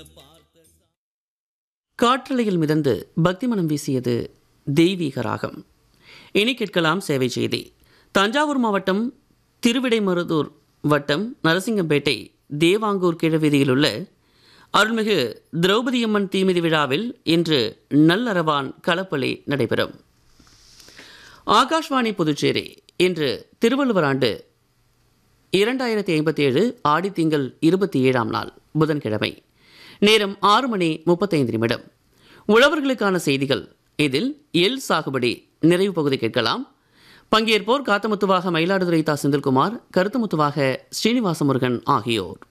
காற்றலையில் மிதந்து பக்தி மனம் வீசியது தெய்வீக ராகம். இனி கேட்கலாம் சேவை செய்தி. தஞ்சாவூர் மாவட்டம் திருவிடைமருதூர் வட்டம் நரசிங்கம்பேட்டை தேவாங்கூர் கிழவீதியில் உள்ள அருள்மிகு திரௌபதியம்மன் தீமிதி விழாவில் இன்று நல்லரவான் களப்பலி நடைபெறும். ஆகாஷ்வாணி புதுச்சேரி இன்று திருவள்ளுவர் ஆண்டு 2057 ஆடித்திங்கள் 27ஆம் நாள் புதன்கிழமை. நேரம் 6:35. உழவர்களுக்கான செய்திகள். இதில் எல் சாகுபடி நிறைவு பகுதி கேட்கலாம். பங்கேற்போர் காத்தமுத்துவாக மயிலாடுதுறை தா செந்தில்குமார், கருத்துமுத்துவாக ஸ்ரீனிவாச முருகன் ஆகியோர்.